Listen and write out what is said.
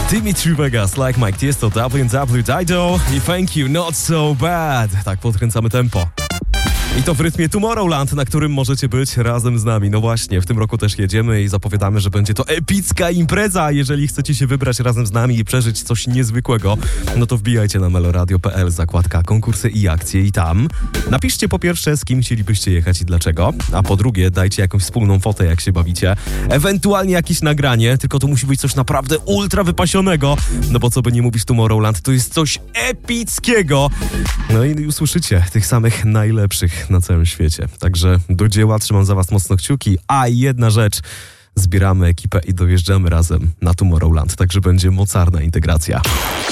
Dimitri Vegas, Like Mike Tiesto, WW Dido i Thank You Not So Bad. Tak podkręcamy tempo. I to w rytmie Tomorrowland, na którym możecie być razem z nami. No właśnie, w tym roku też jedziemy i zapowiadamy, że będzie to epicka impreza. Jeżeli chcecie się wybrać razem z nami i przeżyć coś niezwykłego, no to wbijajcie na meloradio.pl, zakładka konkursy i akcje i tam napiszcie po pierwsze, z kim chcielibyście jechać i dlaczego, a po drugie dajcie jakąś wspólną fotę, jak się bawicie. Ewentualnie jakieś nagranie, tylko to musi być coś naprawdę ultra wypasionego, no bo co by nie mówić, Tomorrowland to jest coś epickiego. No i usłyszycie tych samych najlepszych na całym świecie. Także do dzieła, trzymam za was mocno kciuki. A i jedna rzecz, zbieramy ekipę i dojeżdżamy razem na Tomorrowland, także będzie mocarna integracja.